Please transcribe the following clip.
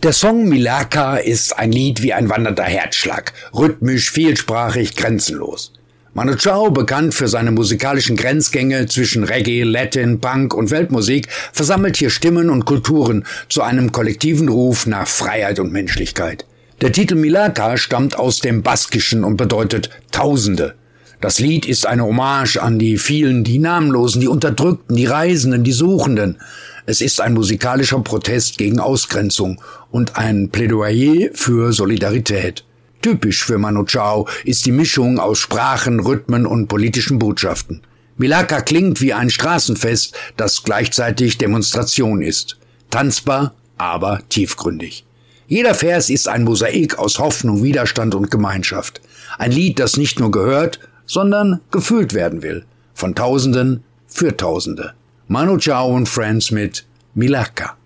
Der Song Milaka ist ein Lied wie ein wandernder Herzschlag, rhythmisch, vielsprachig, grenzenlos. Manu Chao, bekannt für seine musikalischen Grenzgänge zwischen Reggae, Latin, Punk und Weltmusik, versammelt hier Stimmen und Kulturen zu einem kollektiven Ruf nach Freiheit und Menschlichkeit. Der Titel Milaka stammt aus dem Baskischen und bedeutet Tausende. Das Lied ist eine Hommage an die vielen, die Namenlosen, die Unterdrückten, die Reisenden, die Suchenden. Es ist ein musikalischer Protest gegen Ausgrenzung und ein Plädoyer für Solidarität. Typisch für Manu Chao ist die Mischung aus Sprachen, Rhythmen und politischen Botschaften. Milaka klingt wie ein Straßenfest, das gleichzeitig Demonstration ist. Tanzbar, aber tiefgründig. Jeder Vers ist ein Mosaik aus Hoffnung, Widerstand und Gemeinschaft. Ein Lied, das nicht nur gehört, sondern gefühlt werden will. Von Tausenden für Tausende. Manu Chao und Friends mit Milaka.